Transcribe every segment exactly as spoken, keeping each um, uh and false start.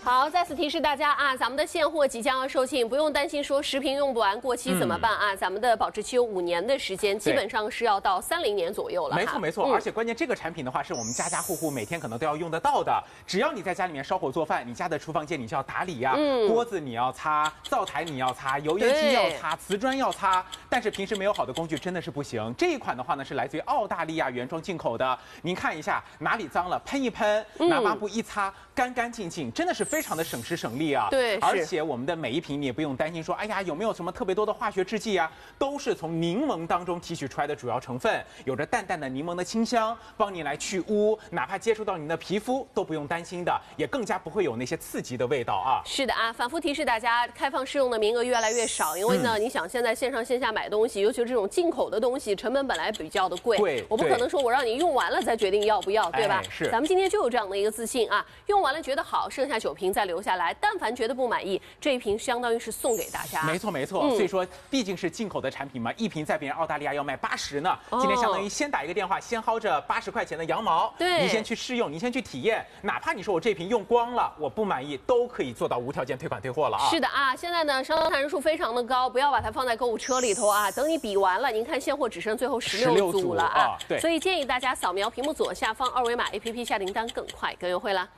好，再次提示大家啊，咱们的现货即将要售罄，不用担心说食品用不完过期怎么办啊？嗯、咱们的保质期有五年的时间，基本上是要到三零年左右了。 没错没错，嗯、而且关键这个产品的话，是我们家家户户每天可能都要用得到的。只要你在家里面烧火做饭，你家的厨房间你就要打理呀、啊，嗯、锅子你要擦，灶台你要擦，油烟机要擦，瓷砖要擦。但是平时没有好的工具真的是不行。这一款的话呢，是来自于澳大利亚原装进口的。您看一下哪里脏了，喷一喷，拿抹布一擦，干干净净，真的是非常的省时省力啊。 对， 而且我们的每一瓶你也不用担心说，哎呀有没有什么特别多的化学制剂啊，都是从柠檬当中提取出来的主要成分，有着淡淡的柠檬的清香，帮你来去污，哪怕接触到你的皮肤都不用担心的，也更加不会有那些刺激的味道啊。 是的啊，反复提示大家，开放试用的名额越来越少，因为呢，嗯、你想现在线上线下买东西，尤其是这种进口的东西，成本本来比较的贵， 贵， 我不可能说我让你用完了再决定要不要，对吧？ 哎、是， 咱们今天就有这样的一个自信啊，用完了觉得好，剩下九瓶再留下来，但凡觉得不满意，这一瓶相当于是送给大家。 没错没错，嗯、所以说毕竟是进口的产品嘛，一瓶在别人澳大利亚要卖八十呢，哦、今天相当于先打一个电话，先薅着八十块钱的羊毛， 对， 你先去试用，你先去体验，哪怕你说我这瓶用光了，我不满意，都可以做到无条件退款退货了啊。 是的啊，现在呢商单人数非常的高，不要把它放在购物车里头啊，等你比完了，您看现货只剩最后十六组了啊，啊对，所以建议大家扫描屏幕左下方二维码 A P P 下订单更快更优惠啦。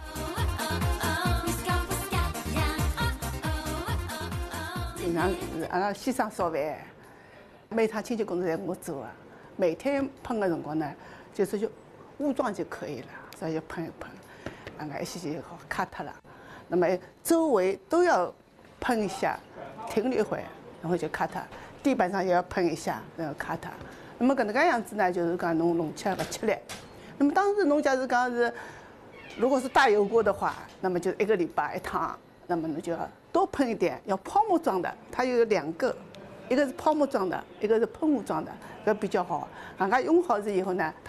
平常是阿拉先生烧饭，每趟清洁工作侪我做啊。每天喷的辰光呢，就是就武装就可以了，所以就喷一喷，啊，那一些就好卡脱了。那么周围都要喷一下，停了一会儿，然后就卡脱。地板上也要喷一下，然后卡脱。那么搿能介样子呢，就是讲侬弄起来勿吃力。那么当时侬假如讲是，如果是大油锅的话，那么就一个礼拜一趟，那么侬就要多喷一点，要泡沫状的，它有两个，一个是泡沫状的，一个是喷雾状的，搿比较好。人家用好了以后呢。